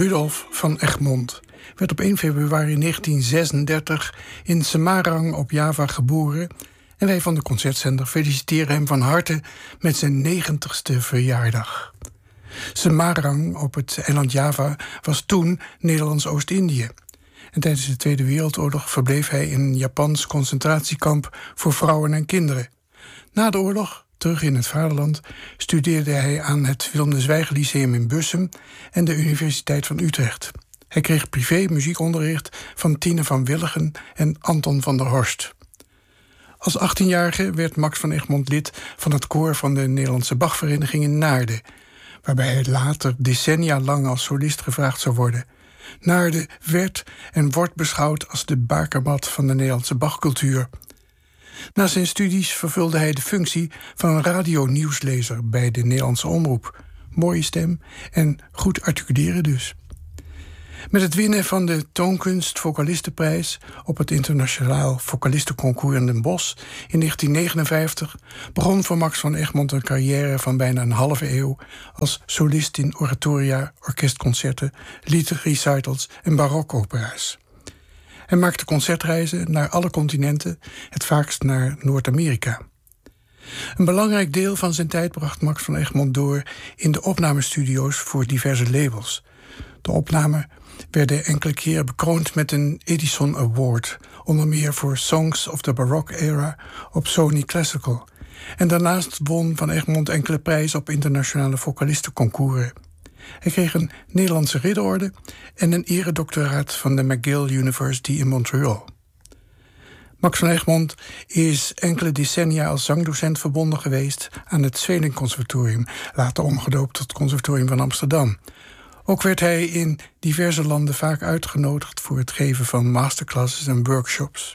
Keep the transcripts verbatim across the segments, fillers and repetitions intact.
Rudolf van Egmond werd op één februari negentien zesendertig in Semarang op Java geboren en wij van de Concertzender feliciteren hem van harte met zijn negentigste verjaardag. Semarang op het eiland Java was toen Nederlands Oost-Indië. En tijdens de Tweede Wereldoorlog verbleef hij in een Japans concentratiekamp voor vrouwen en kinderen. Na de oorlog, terug in het vaderland, studeerde hij aan het Willem de Zwijger Lyceum in Bussum en de Universiteit van Utrecht. Hij kreeg privé muziekonderricht van Tine van Willigen en Anton van der Horst. Als achttienjarige werd Max van Egmond lid van het koor van de Nederlandse Bachvereniging in Naarden, waarbij hij later decennia lang als solist gevraagd zou worden. Naarden werd en wordt beschouwd als de bakermat van de Nederlandse Bachcultuur. Na zijn studies vervulde hij de functie van een radionieuwslezer bij de Nederlandse Omroep. Mooie stem en goed articuleren dus. Met het winnen van de Toonkunst Vocalistenprijs op het Internationaal Vocalistenconcours in Den Bosch in negentien negenenvijftig begon voor Max van Egmond een carrière van bijna een halve eeuw als solist in oratoria, orkestconcerten, liedrecitals en barokopera's. Hij maakte concertreizen naar alle continenten, het vaakst naar Noord-Amerika. Een belangrijk deel van zijn tijd bracht Max van Egmond door in de opnamestudio's voor diverse labels. De opnamen werden enkele keren bekroond met een Edison Award, onder meer voor Songs of the Baroque Era op Sony Classical. En daarnaast won Van Egmond enkele prijzen op internationale vocalistenconcours. Hij kreeg een Nederlandse ridderorde en een eredoctoraat van de McGill University in Montreal. Max van Egmond is enkele decennia als zangdocent verbonden geweest aan het Zweling Conservatorium, later omgedoopt tot het Conservatorium van Amsterdam. Ook werd hij in diverse landen vaak uitgenodigd voor het geven van masterclasses en workshops.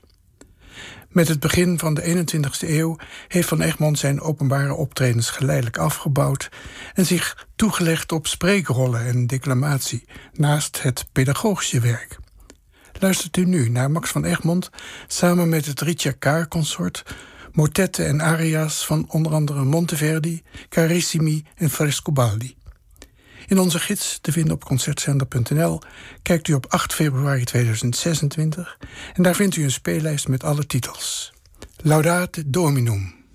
Met het begin van de eenentwintigste eeuw heeft Van Egmond zijn openbare optredens geleidelijk afgebouwd en zich toegelegd op spreekrollen en declamatie, naast het pedagogische werk. Luistert u nu naar Max van Egmond samen met het Richard Kahr Consort, motetten en aria's van onder andere Monteverdi, Carissimi en Frescobaldi. In onze gids, te vinden op concertzender punt n l, kijkt u op acht februari tweeduizend zesentwintig en daar vindt u een speellijst met alle titels. Laudate Dominum.